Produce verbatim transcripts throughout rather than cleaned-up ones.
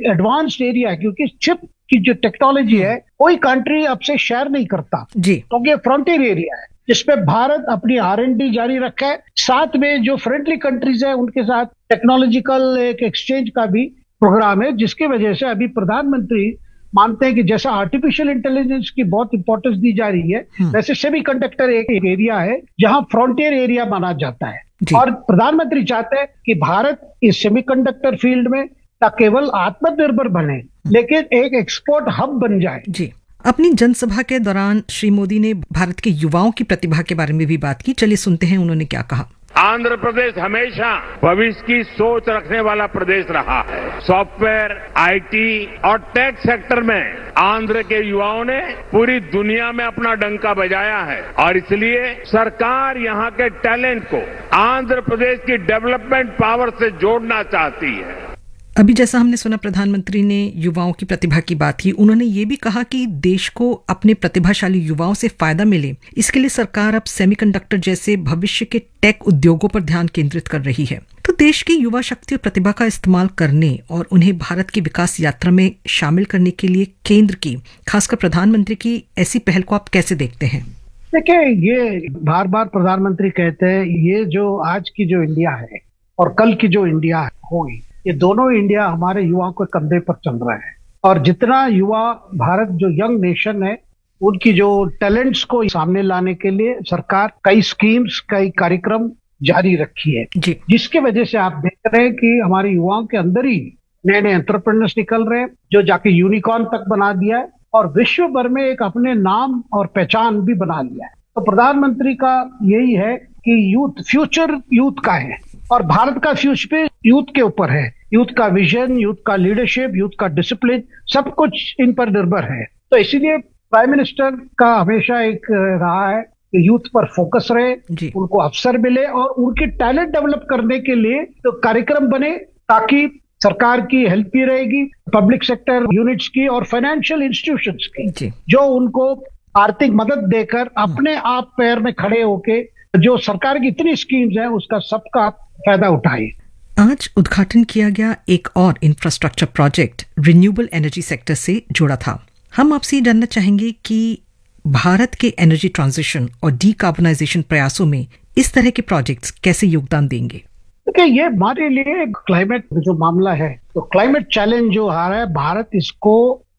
Advanced area है, क्योंकि chip की जो टेक्नोलॉजी है कोई कंट्री अब से शेयर नहीं करता जी। तो ये फ्रंटियर एरिया है जिसपे भारत अपनी आर एंड डी जारी रखा है। साथ में जो फ्रेंडली कंट्रीज है उनके साथ टेक्नोलॉजिकल एक एक्सचेंज का भी प्रोग्राम है, जिसकी वजह से अभी प्रधानमंत्री मानते हैं कि जैसा आर्टिफिशियल इंटेलिजेंस की बहुत इंपॉर्टेंस दी जा रही है, वैसे सेमीकंडक्टर एक एरिया है जहां फ्रंटियर एरिया माना जाता है। और प्रधानमंत्री चाहते हैं कि भारत इस सेमीकंडक्टर फील्ड में न केवल आत्मनिर्भर बने लेकिन एक एक्सपोर्ट हब बन जाए। जी। अपनी जनसभा के दौरान श्री मोदी ने भारत के युवाओं की प्रतिभा के बारे में भी बात की। चलिए सुनते हैं उन्होंने क्या कहा। आंध्र प्रदेश हमेशा भविष्य की सोच रखने वाला प्रदेश रहा है। सॉफ्टवेयर, आईटी और टेक सेक्टर में आंध्र के युवाओं ने पूरी दुनिया में अपना डंका बजाया है और इसलिए सरकार यहां के टैलेंट को आंध्र प्रदेश की डेवलपमेंट पावर से जोड़ना चाहती है। अभी जैसा हमने सुना प्रधानमंत्री ने युवाओं की प्रतिभा की बात की, उन्होंने ये भी कहा कि देश को अपने प्रतिभाशाली युवाओं से फायदा मिले, इसके लिए सरकार अब सेमीकंडक्टर जैसे भविष्य के टेक उद्योगों पर ध्यान केंद्रित कर रही है। तो देश की युवा शक्ति और प्रतिभा का इस्तेमाल करने और उन्हें भारत की विकास यात्रा में शामिल करने के लिए केंद्र की, खासकर प्रधानमंत्री की ऐसी पहल को आप कैसे देखते हैं? देखिए, ये बार बार प्रधानमंत्री कहते हैं ये जो आज की जो इंडिया है और कल की जो इंडिया होगी, ये दोनों इंडिया हमारे युवाओं के कंधे पर चल रहा है। और जितना युवा भारत जो यंग नेशन है उनकी जो टैलेंट्स को सामने लाने के लिए सरकार कई स्कीम्स, कई कार्यक्रम जारी रखी है, जिसके वजह से आप देख रहे हैं कि हमारे युवाओं के अंदर ही नए नए एंटरप्रेन्योर्स निकल रहे हैं जो जाके यूनिकॉर्न तक बना दिया है और विश्व भर में एक अपने नाम और पहचान भी बना लिया है। तो प्रधानमंत्री का यही है कि यूथ, फ्यूचर यूथ का है और भारत का फ्यूचर यूथ के ऊपर है। यूथ का विजन, यूथ का लीडरशिप, यूथ का डिसिप्लिन, सब कुछ इन पर निर्भर है। तो इसीलिए प्राइम मिनिस्टर का हमेशा एक रहा है कि यूथ पर फोकस रहे, उनको अवसर मिले और उनके टैलेंट डेवलप करने के लिए तो कार्यक्रम बने ताकि सरकार की हेल्प भी रहेगी, पब्लिक सेक्टर यूनिट्स की और फाइनेंशियल इंस्टीट्यूशंस की, जो उनको आर्थिक मदद देकर अपने आप पैर में खड़े होके जो सरकार की इतनी स्कीम्स हैं उसका सबका फायदा उठाए। आज उद्घाटन किया गया एक और infrastructure project renewable energy sector से जुड़ा था। हम आपसे जानना चाहेंगे कि भारत के एनर्जी ट्रांजिशन और डीकार्बनाइजेशन प्रयासों में इस तरह के प्रोजेक्ट्स कैसे योगदान देंगे? देखिए, ये हमारे लिए क्लाइमेट जो मामला है, तो क्लाइमेट चैलेंज जो आ रहा है, भारत इसको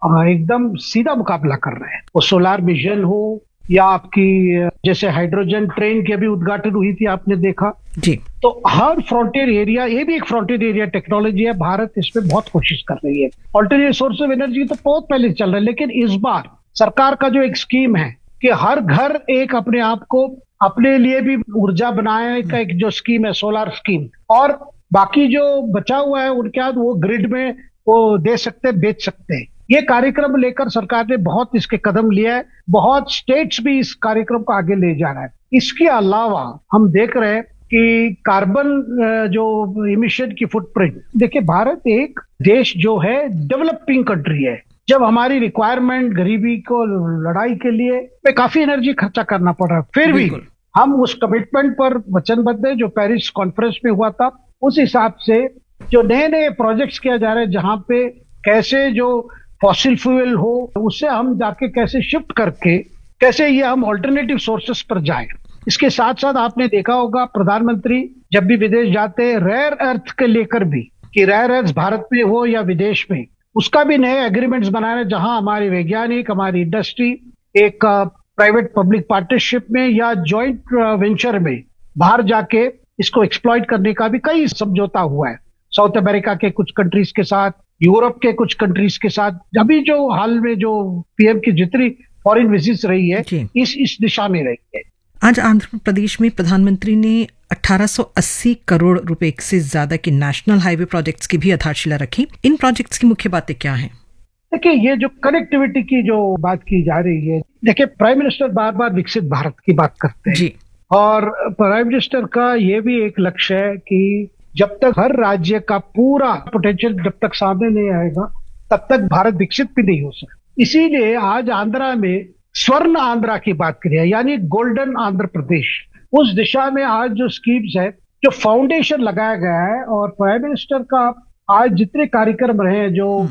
एकदम सीधा मुकाबला कर रहा है। वो सोलार मिशन हो या आपकी जैसे हाइड्रोजन ट्रेन की अभी उद्घाटन हुई थी, आपने देखा जी। तो हर फ्रंटियर एरिया, ये भी एक फ्रंटियर एरिया टेक्नोलॉजी है, भारत इसमें बहुत कोशिश कर रही है। ऑल्टरनेटिव सोर्स ऑफ एनर्जी तो बहुत पहले चल रहा है, लेकिन इस बार सरकार का जो एक स्कीम है कि हर घर एक अपने आप को अपने लिए भी ऊर्जा बनाने का एक जो स्कीम है, सोलार स्कीम, और बाकी जो बचा हुआ है उनके बाद वो ग्रिड में वो दे सकते हैं, बेच सकते हैं। ये कार्यक्रम लेकर सरकार ने बहुत इसके कदम लिया है, बहुत स्टेट्स भी इस कार्यक्रम को आगे ले जा रहा है। इसके अलावा हम देख रहे हैं कि कार्बन जो इमिशन की फुटप्रिंट, देखिए भारत एक देश जो है डेवलपिंग कंट्री है। जब हमारी रिक्वायरमेंट गरीबी को लड़ाई के लिए में काफी एनर्जी खर्चा करना पड़ रहा है, फिर भी हम उस कमिटमेंट पर वचनबद्ध है जो पेरिस कॉन्फ्रेंस में हुआ था। उस हिसाब से जो नए नए प्रोजेक्ट्स किया जा रहा है जहां पे कैसे जो फॉसिल फ्यूल हो उससे हम जाके कैसे शिफ्ट करके कैसे ये हम ऑल्टरनेटिव सोर्सेस पर जाएं। इसके साथ साथ आपने देखा होगा प्रधानमंत्री जब भी विदेश जाते हैं रेयर अर्थ के लेकर भी, कि रेयर अर्थ भारत में हो या विदेश में, उसका भी नए एग्रीमेंट्स बना रहे जहां हमारे वैज्ञानिक, हमारी इंडस्ट्री एक प्राइवेट पब्लिक पार्टनरशिप में या जॉइंट वेंचर में बाहर जाके इसको एक्सप्लॉइट करने का भी कई समझौता हुआ है। साउथ अमेरिका के कुछ कंट्रीज के साथ, यूरोप के कुछ कंट्रीज के साथ, अभी जो हाल में जो पीएम की जितनी फॉरेन विजिट्स रही है इस इस दिशा में रही है। आज आंध्र प्रदेश में प्रधानमंत्री ने अठारह सौ अस्सी करोड़ रुपए से ज्यादा के नेशनल हाईवे प्रोजेक्ट्स की भी आधारशिला रखी। इन प्रोजेक्ट्स की मुख्य बातें क्या हैं? देखिए, ये जो कनेक्टिविटी की जो बात की जा रही है, देखिए प्राइम मिनिस्टर बार बार विकसित भारत की बात करते हैं जी। और प्राइम मिनिस्टर का ये भी एक लक्ष्य है कि जब तक हर राज्य का पूरा पोटेंशियल जब तक सामने नहीं आएगा तब तक भारत विकसित भी नहीं हो सकता। इसीलिए आज आंध्रा में स्वर्ण आंध्रा की बात करिए, यानी गोल्डन आंध्र प्रदेश, उस दिशा में आज जो स्कीम्स है, जो फाउंडेशन लगाया गया है और प्राइम मिनिस्टर का आज जितने कार्यक्रम रहे हैं जो